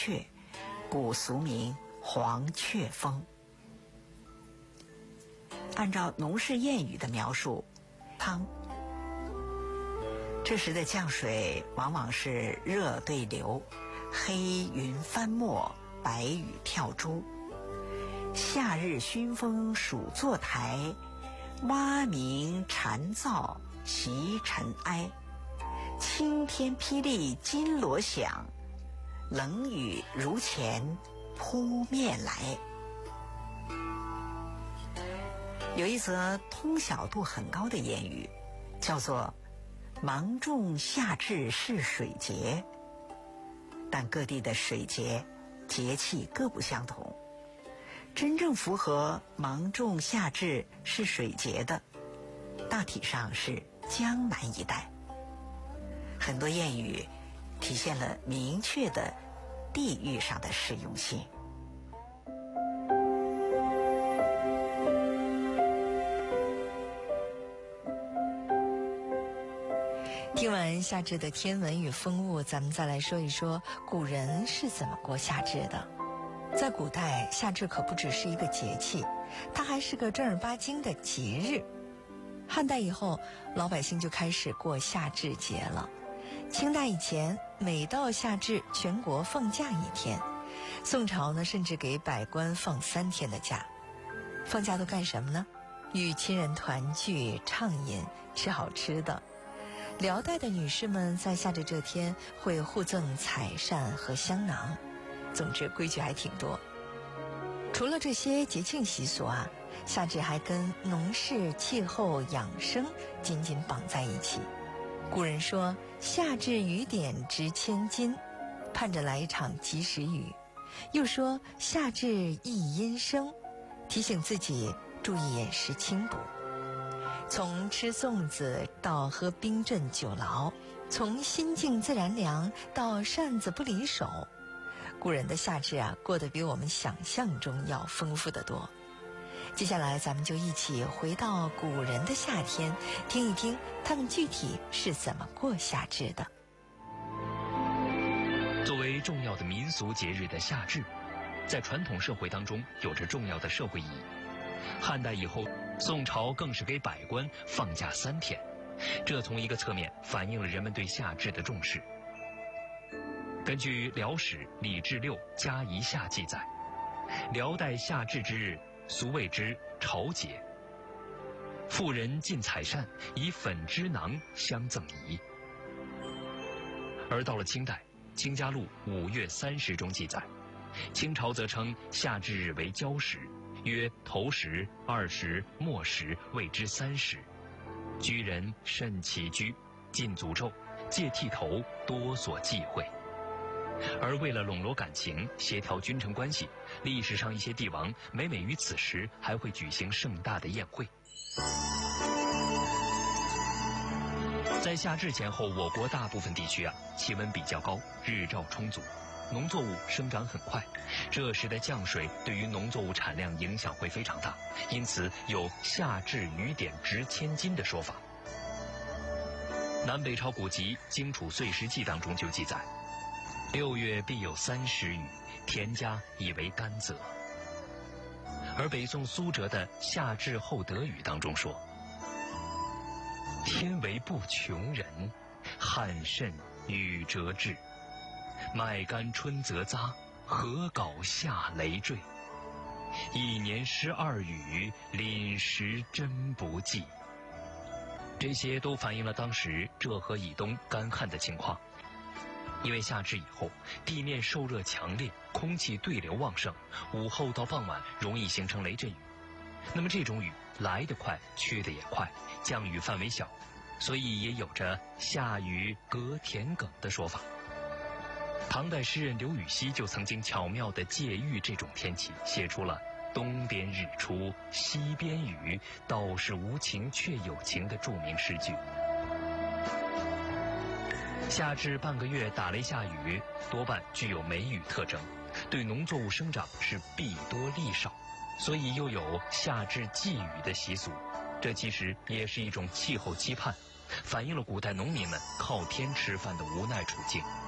雀，故俗名黄雀峰。按照农事谚语的描述，这时的降水往往是热对流，黑云翻墨，白雨跳珠。夏日熏风暑坐台，蛙鸣蝉噪习尘埃。青天霹雳金锣响，冷雨如前扑面来。有一则通晓度很高的谚语，叫做芒种夏至是水节，但各地的水节节气各不相同。真正符合芒种夏至是水节的，大体上是江南一带。很多谚语体现了明确的地域上的适用性。 听完夏至的天文与风物，咱们再来说一说古人是怎么过夏至的。在古代，夏至可不只是一个节气，它还是个正儿八经的节日。汉代以后，老百姓就开始过夏至节了。清代以前，每到夏至，全国放假一天。宋朝呢，甚至给百官放3天的假。放假都干什么呢？与亲人团聚、畅饮、吃好吃的。辽代的女士们在夏至这天会互赠彩扇和香囊，总之规矩还挺多。除了这些节庆习俗啊，夏至还跟农事、气候、养生紧紧绑在一起。古人说夏至雨点值千金，盼着来一场及时雨。又说夏至宜阴生，提醒自己注意饮食清补。从吃粽子到喝冰镇酒醪，从心静自然凉到扇子不离手，古人的夏至啊，过得比我们想象中要丰富得多。接下来咱们就一起回到古人的夏天，听一听他们具体是怎么过夏至的。 作为重要的民俗节日的夏至，在传统社会当中有着重要的社会意义。汉代以后，宋朝更是给百官放假3天，这从一个侧面反映了人们对夏至的重视。根据《辽史·李志六·嘉夷夏》记载，辽代夏至之日，俗谓之朝节。妇人进彩扇，以粉脂囊相赠仪。而到了清代，《清嘉录·5月30》中记载，清朝则称夏至日为交时，曰头时、二时、末时，谓之3时。居人慎起居，禁诅咒，戒剃头，多所忌讳。而为了笼络感情、协调君臣关系，历史上一些帝王每于此时还会举行盛大的宴会。在夏至前后，我国大部分地区气温比较高，日照充足，农作物生长很快，这时的降水对于农作物产量影响会非常大，因此有夏至雨点值千金的说法。南北朝古籍《荆楚岁时记》当中就记载，6月必有30雨，田家以为甘蔗。而北宋苏辙的《夏至后得雨》当中说，天为不穷人，旱甚雨折至，麦秆春则匝，禾秆夏雷坠。一年12雨，临时真不济。这些都反映了当时浙河以东干旱的情况。因为夏至以后，地面受热强烈，空气对流旺盛，午后到傍晚容易形成雷阵雨。那么这种雨来得快，去得也快，降雨范围小，所以也有着夏雨隔田埂的说法。唐代诗人刘禹锡就曾经巧妙地借喻这种天气，写出了东边日出西边雨，道是无晴却有晴的著名诗句。夏至半个月打雷下雨，多半具有梅雨特征，对农作物生长是弊多利少，所以又有夏至祭雨的习俗。这其实也是一种气候期盼，反映了古代农民们靠天吃饭的无奈处境。